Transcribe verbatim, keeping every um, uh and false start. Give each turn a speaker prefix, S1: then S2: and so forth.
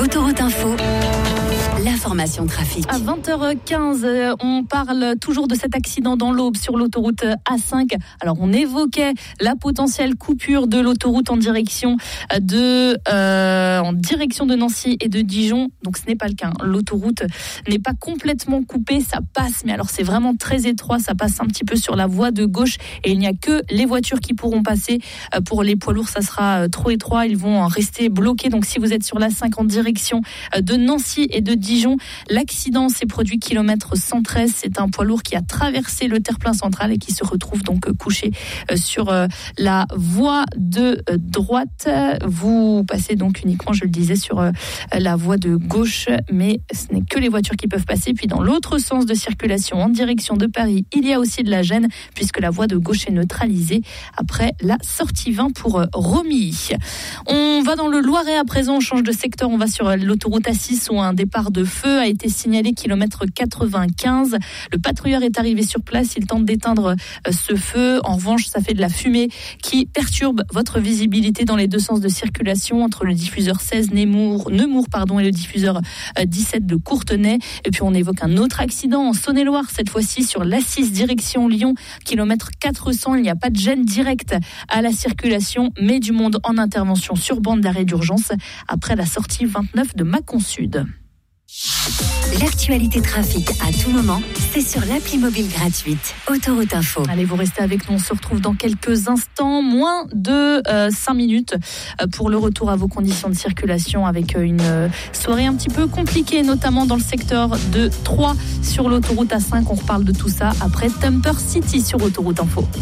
S1: Autoroute Info, l'information trafic.
S2: À vingt heures quinze, on parle toujours de cet accident dans l'Aube sur l'autoroute A cinq. Alors, on évoquait la potentielle coupure de l'autoroute en direction de, euh, en direction de Nancy et de Dijon. Donc, ce n'est pas le cas. L'autoroute n'est pas complètement coupée. Ça passe, mais alors c'est vraiment très étroit. Ça passe un petit peu sur la voie de gauche et il n'y a que les voitures qui pourront passer. Pour les poids lourds, ça sera trop étroit. Ils vont rester bloqués. Donc, si vous êtes sur l'A cinq en direction de Nancy et de Dijon, l'accident s'est produit kilomètre cent treize. C'est un poids lourd qui a traversé le terre-plein central et qui se retrouve donc couché sur la voie de droite. Vous passez donc uniquement, je le disais, sur la voie de gauche, mais ce n'est que les voitures qui peuvent passer. Puis dans l'autre sens de circulation, en direction de Paris, il y a aussi de la gêne puisque la voie de gauche est neutralisée après la sortie vingt pour Romilly. On va dans le Loiret à présent, on change de secteur, on va sur l'autoroute A six où un départ de feu a été signalé kilomètre quatre-vingt-quinze. Le patrouilleur est arrivé sur place, il tente d'éteindre ce feu. En revanche, ça fait de la fumée qui perturbe votre visibilité dans les deux sens de circulation entre le diffuseur seize Nemours, Nemours pardon, et le diffuseur dix-sept de Courtenay. Et puis on évoque un autre accident en Saône-et-Loire, cette fois-ci sur l'A six direction Lyon, kilomètre quatre cents. Il n'y a pas de gêne directe à la circulation, mais du monde en intervention sur bande d'arrêt d'urgence après la sortie vingt-neuf de Mâcon Sud.
S1: L'actualité trafic à tout moment, c'est sur l'appli mobile gratuite Autoroute Info.
S2: Allez, vous restez avec nous, on se retrouve dans quelques instants, moins de euh, cinq minutes pour le retour à vos conditions de circulation avec une soirée un petit peu compliquée, notamment dans le secteur de Troyes sur l'autoroute A cinq. On reparle de tout ça après Temper City sur Autoroute Info.